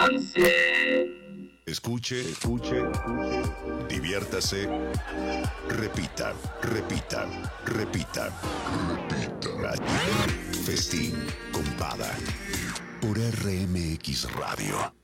Escuche, diviértase, repita. Festín con Bada por RMX Radio.